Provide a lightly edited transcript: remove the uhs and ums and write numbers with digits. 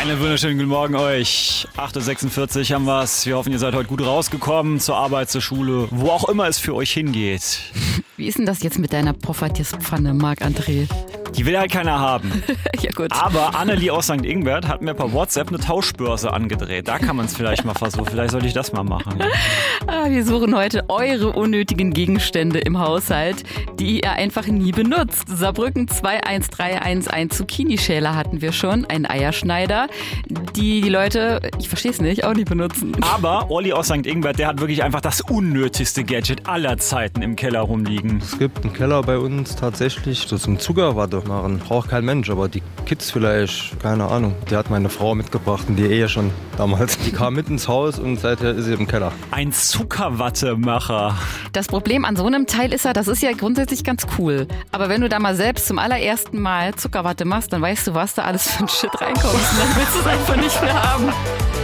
Einen wunderschönen guten Morgen euch. 8.46 Uhr haben wir's. Wir hoffen, ihr seid heute gut rausgekommen, zur Arbeit, zur Schule, wo auch immer es für euch hingeht. Wie ist denn das jetzt mit deiner Poffertjes-Pfanne, Marc-André? Die will halt keiner haben. Ja, gut. Aber Annelie aus St. Ingbert hat mir per WhatsApp eine Tauschbörse angedreht. Da kann man es vielleicht mal versuchen. Vielleicht sollte ich das mal machen. Wir suchen heute eure unnötigen Gegenstände im Haushalt, die ihr einfach nie benutzt. Saarbrücken 21311, einen Zucchini-Schäler hatten wir schon, einen Eierschneider, die Leute, ich verstehe es nicht, auch nicht benutzen. Aber Olli aus St. Ingbert, der hat wirklich einfach das unnötigste Gadget aller Zeiten im Keller rumliegen. Es gibt einen Keller bei uns tatsächlich, das zum Zuckerwatte machen. Braucht kein Mensch, aber die Kids vielleicht, keine Ahnung. Die hat meine Frau mitgebracht in die Ehe schon damals. Die kam mit ins Haus und seither ist sie im Keller. Ein Zuckerwattemacher. Das Problem an so einem Teil ist ja, das ist ja grundsätzlich ganz cool. Aber wenn du da mal selbst zum allerersten Mal Zuckerwatte machst, dann weißt du, was da alles für ein Shit reinkommt. Und dann willst du es einfach nicht mehr haben.